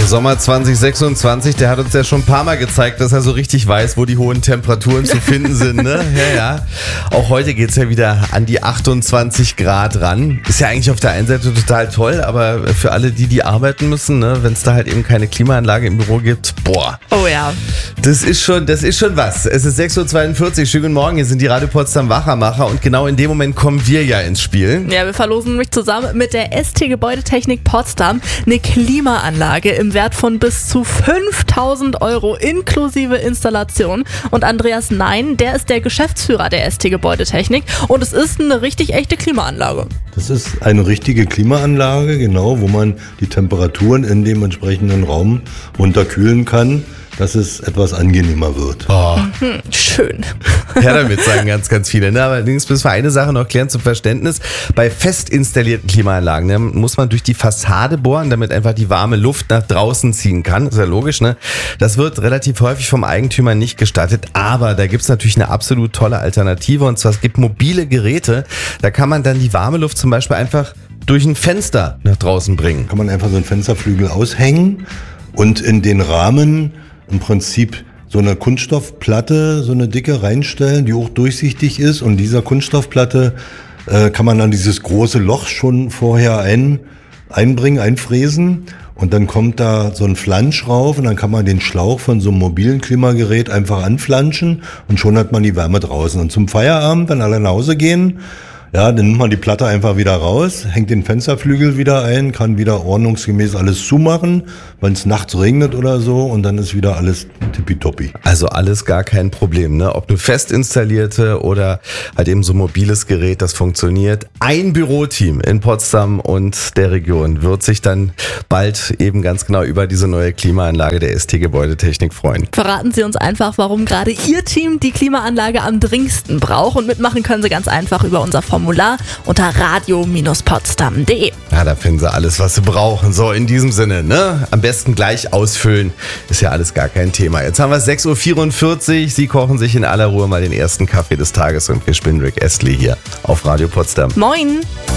Sommer 2026, der hat uns ja schon ein paar Mal gezeigt, dass er so richtig weiß, wo die hohen Temperaturen zu finden sind. Ne? Ja. Auch heute geht es ja wieder an die 28 Grad ran. Ist ja eigentlich auf der einen Seite total toll, aber für alle, die arbeiten müssen, ne? Wenn es da halt eben keine Klimaanlage im Büro gibt, boah. Oh ja. Das ist schon was. Es ist 6.42 Uhr, schönen guten Morgen, hier sind die Radio Potsdam Wachermacher und genau in dem Moment kommen wir ja ins Spiel. Ja, wir verlosen nämlich zusammen mit der ST Gebäudetechnik Potsdam eine Klimaanlage im Wert von bis zu 5.000 € inklusive Installation. Und Andreas Nein, der ist der Geschäftsführer der ST Gebäudetechnik und es ist eine richtig echte Klimaanlage. Das ist eine richtige Klimaanlage, genau, wo man die Temperaturen in dem entsprechenden Raum runterkühlen kann, dass es etwas angenehmer wird. Oh. Schön. Ja, damit sagen ganz viele. Ne? Allerdings müssen wir eine Sache noch klären zum Verständnis. Bei fest installierten Klimaanlagen muss man durch die Fassade bohren, damit einfach die warme Luft nach draußen ziehen kann. Ist ja logisch, ne? Das wird relativ häufig vom Eigentümer nicht gestattet, aber da gibt es natürlich eine absolut tolle Alternative und zwar es gibt mobile Geräte, da kann man dann die warme Luft zum Beispiel einfach durch ein Fenster nach draußen bringen. Kann man einfach so einen Fensterflügel aushängen und in den Rahmen im Prinzip so eine Kunststoffplatte, so eine dicke reinstellen, die auch durchsichtig ist. Und dieser Kunststoffplatte kann man dann dieses große Loch schon vorher einfräsen. Und dann kommt da so ein Flansch rauf und dann kann man den Schlauch von so einem mobilen Klimagerät einfach anflanschen und schon hat man die Wärme draußen. Und zum Feierabend, wenn alle nach Hause gehen, ja, dann nimmt man die Platte einfach wieder raus, hängt den Fensterflügel wieder ein, kann wieder ordnungsgemäß alles zumachen, wenn es nachts regnet oder so und dann ist wieder alles tippitoppi. Also alles gar kein Problem, ne? Ob nur fest installierte oder halt eben so ein mobiles Gerät, das funktioniert. Ein Büroteam in Potsdam und der Region wird sich dann bald eben ganz genau über diese neue Klimaanlage der ST Gebäudetechnik freuen. Verraten Sie uns einfach, warum gerade Ihr Team die Klimaanlage am dringendsten braucht und mitmachen können Sie ganz einfach über unser Formular unter radio-potsdam.de. Ja, da finden Sie alles, was Sie brauchen. So, in diesem Sinne, ne? Am besten gleich ausfüllen. Ist ja alles gar kein Thema. Jetzt haben wir es 6.44 Uhr. Sie kochen sich in aller Ruhe mal den ersten Kaffee des Tages und wir spinnen Rick Astley hier auf Radio Potsdam. Moin!